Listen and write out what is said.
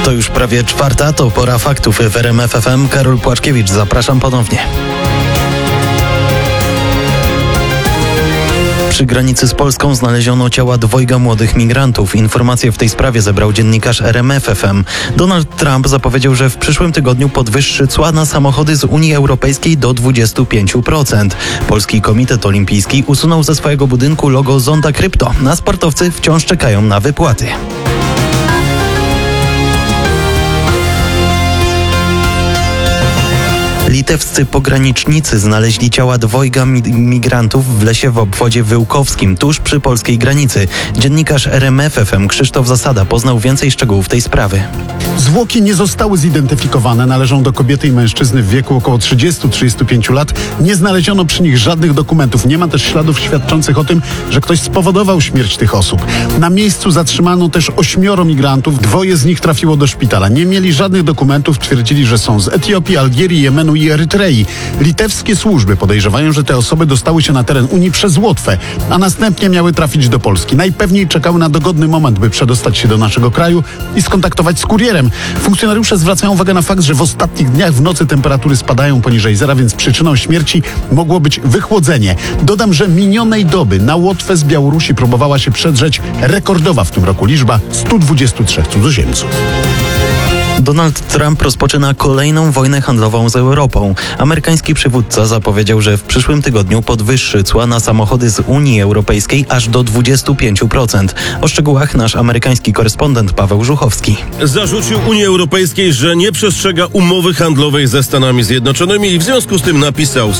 To już prawie czwarta, to pora faktów w RMF FM. Karol Płaczkiewicz, zapraszam ponownie. Przy granicy z Polską znaleziono ciała dwojga młodych migrantów. Informacje w tej sprawie zebrał dziennikarz RMF FM. Donald Trump zapowiedział, że w przyszłym tygodniu podwyższy cła na samochody z Unii Europejskiej do 25%. Polski Komitet Olimpijski usunął ze swojego budynku logo Zonda Krypto, a sportowcy wciąż czekają na wypłaty. Litewscy pogranicznicy znaleźli ciała dwojga migrantów w lesie w obwodzie wyłkowskim, tuż przy polskiej granicy. Dziennikarz RMF FM Krzysztof Zasada poznał więcej szczegółów tej sprawy. Zwłoki nie zostały zidentyfikowane, należą do kobiety i mężczyzny w wieku około 30-35 lat. Nie znaleziono przy nich żadnych dokumentów. Nie ma też śladów świadczących o tym, że ktoś spowodował śmierć tych osób. Na miejscu zatrzymano też 8 migrantów. 2 z nich trafiło do szpitala. Nie mieli żadnych dokumentów, twierdzili, że są z Etiopii, Algierii, Jemenu i Erytrei. Litewskie służby podejrzewają, że te osoby dostały się na teren Unii przez Łotwę, a następnie miały trafić do Polski. Najpewniej czekały na dogodny moment, by przedostać się do naszego kraju i skontaktować z kurierem. Funkcjonariusze zwracają uwagę na fakt, że w ostatnich dniach w nocy temperatury spadają poniżej zera, więc przyczyną śmierci mogło być wychłodzenie. Dodam, że minionej doby na Łotwę z Białorusi próbowała się przedrzeć rekordowa w tym roku liczba 123 cudzoziemców. Donald Trump rozpoczyna kolejną wojnę handlową z Europą. Amerykański przywódca zapowiedział, że w przyszłym tygodniu podwyższy cła na samochody z Unii Europejskiej aż do 25%. O szczegółach nasz amerykański korespondent Paweł Żuchowski. Zarzucił Unii Europejskiej, że nie przestrzega umowy handlowej ze Stanami Zjednoczonymi i w związku z tym napisał: